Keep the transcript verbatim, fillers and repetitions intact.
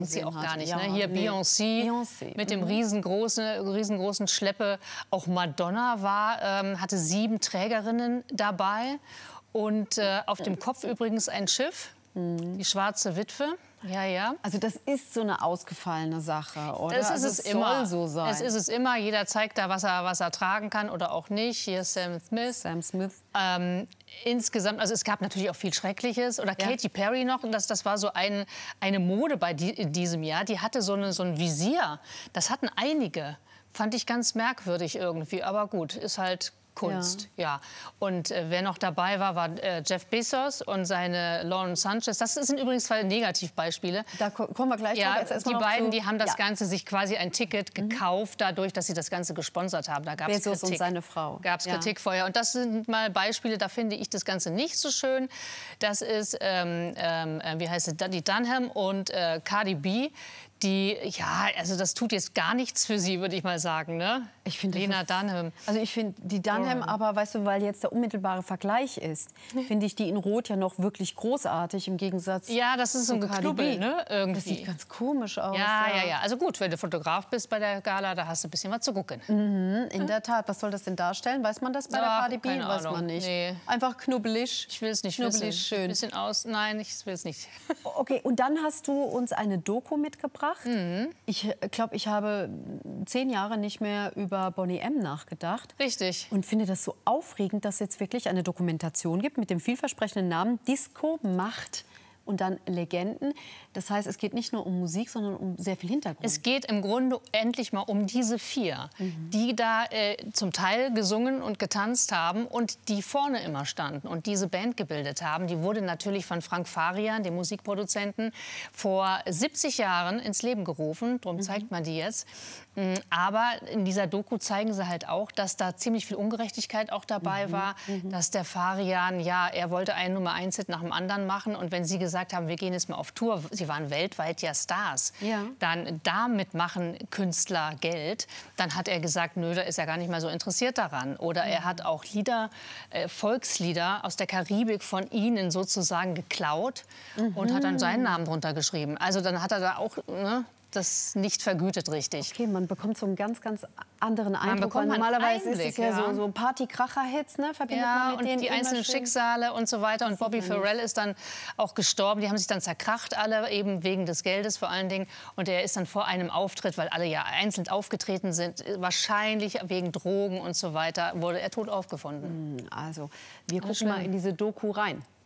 sie auch gar nicht. Ja, ne? Hier nee. Beyoncé, Beyoncé. mit dem Mhm. riesengroßen, riesengroßen Schleppe. Auch Madonna war, ähm, hatte sieben Trägerinnen dabei. Und äh, auf dem Kopf übrigens ein Schiff, mhm. die Schwarze Witwe. Ja, ja. Also das ist so eine ausgefallene Sache, oder? Das ist also es, es immer. Soll so sein. Es ist es immer. Jeder zeigt da, was er, was er tragen kann oder auch nicht. Hier ist Sam Smith. Sam Smith. Ähm, insgesamt, also es gab natürlich auch viel Schreckliches. Oder Ja. Katy Perry noch. Und das, das war so ein, eine Mode bei die, in diesem Jahr. Die hatte so, eine, so ein Visier. Das hatten einige. Fand ich ganz merkwürdig irgendwie. Aber gut, ist halt Kunst, ja. ja. Und äh, wer noch dabei war, war äh, Jeff Bezos und seine Lauren Sanchez. Das sind übrigens zwei Negativbeispiele. Da ko kommen wir gleich ja, drauf. Jetzt die beiden, zu... die haben das ja. Ganze sich quasi ein Ticket gekauft, dadurch, dass sie das Ganze gesponsert haben. Da gab es Bezos Kritik. und seine Frau. Gab es ja. Kritik vorher. Und das sind mal Beispiele, da finde ich das Ganze nicht so schön. Das ist, ähm, ähm, wie heißt es, die Dunham und äh, Cardi B. Die, ja, also das tut jetzt gar nichts für sie, würde ich mal sagen, ne? Ich finde Lena das, Dunham. Also ich finde die Dunham, oh. aber weißt du, weil jetzt der unmittelbare Vergleich ist, finde ich die in Rot ja noch wirklich großartig im Gegensatz. Ja, das ist so ein Geknubbel, ne? Irgendwie. Das sieht ganz komisch aus. Ja, ja, ja. Also gut, wenn du Fotograf bist bei der Gala, da hast du ein bisschen was zu gucken. Mhm, in der Tat. Was soll das denn darstellen? Weiß man das bei ja, der Cardi B? keine Weiß Ahnung. man nicht. Nee. Einfach knubbelig. Ich will es nicht knubbelig wissen. Schön. Ein bisschen aus. Nein, ich will es nicht. Okay, und dann hast du uns eine Doku mitgebracht. Mhm. Ich glaube, ich habe zehn Jahre nicht mehr über Boney M. nachgedacht. Richtig. Und finde das so aufregend, dass es jetzt wirklich eine Dokumentation gibt mit dem vielversprechenden Namen Disco, Macht und dann Legenden. Das heißt, es geht nicht nur um Musik, sondern um sehr viel Hintergrund. Es geht im Grunde endlich mal um diese vier, mhm. die da äh, zum Teil gesungen und getanzt haben und die vorne immer standen und diese Band gebildet haben. Die wurde natürlich von Frank Farian, dem Musikproduzenten, vor siebzig Jahren ins Leben gerufen. Darum mhm. zeigt man die jetzt. Aber in dieser Doku zeigen sie halt auch, dass da ziemlich viel Ungerechtigkeit auch dabei mhm. war. Mhm. Dass der Farian, ja, er wollte einen Nummer eins Hit nach dem anderen machen. Und wenn sie gesagt haben, wir gehen jetzt mal auf Tour, sie waren weltweit ja Stars, ja. dann damit machen Künstler Geld. Dann hat er gesagt, nö, da ist er gar nicht mehr so interessiert daran. Oder mhm. er hat auch Lieder, äh, Volkslieder aus der Karibik von ihnen sozusagen geklaut mhm. und hat dann seinen Namen drunter geschrieben. Also dann hat er da auch, ne, das nicht vergütet richtig. Okay, man bekommt so einen ganz, ganz anderen Eindruck. Man Normalerweise Einblick, ist es ja, ja. so, so Party-Kracher-Hits, ne? Verbindet ja, man mit und denen die einzelnen schön. Schicksale und so weiter. Und Bobby Farrell nicht. ist dann auch gestorben. Die haben sich dann zerkracht alle, eben wegen des Geldes vor allen Dingen. Und er ist dann vor einem Auftritt, weil alle ja einzeln aufgetreten sind, wahrscheinlich wegen Drogen und so weiter, wurde er tot aufgefunden. Also, wir gucken mal in diese Doku rein.